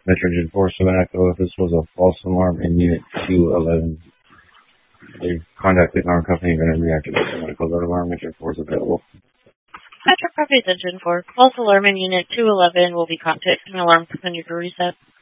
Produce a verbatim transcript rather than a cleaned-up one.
Metro Gen four, seven Echo. If this was a false alarm in Unit two eleven, they've contacted our company and going to reactivate the medical alert alarm. Metro four is available. Metro Properties Engine four. False alarm in Unit two eleven will be contacted and alarm continue to reset.